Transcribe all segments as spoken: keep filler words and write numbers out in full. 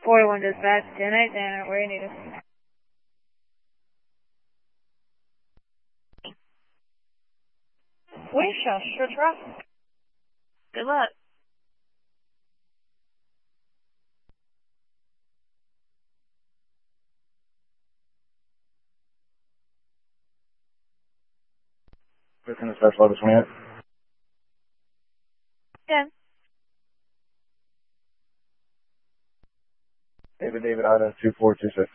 forty-one dispatch, ten eight, Tanner, where you need us. We shall sure try. Good luck. fifteen dispatch, level twenty-eight. ten. David, David, Ida, two four two six.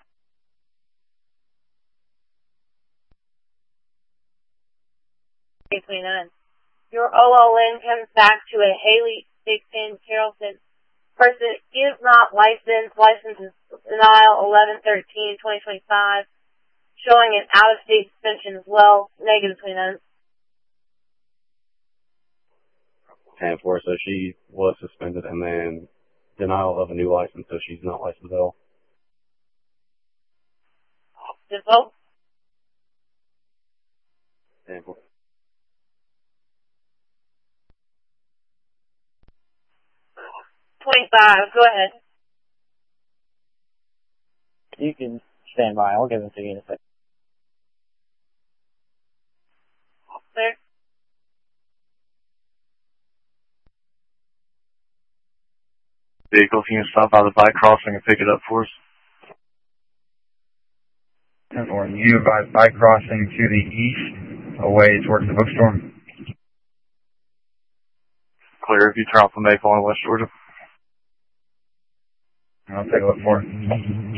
eight twenty-nine. Your O L N comes back to a Haley sixteen Carrollton. Person is not licensed. License is denial eleven thirteen twenty twenty-five. Showing an out-of-state suspension as well. Negative twenty-nine. ten four, so she was suspended and then denial of a new license, so she's not licensed at all. Just vote. ten four. twenty-five, go ahead. You can stand by. I'll give it to you in a second. Clear. Vehicle, can you stop by the bike crossing and pick it up for us? ten four, you advise bike crossing to the east, away towards the bookstore. Clear if you turn off the Maple in West Georgia. I'll take a look for it.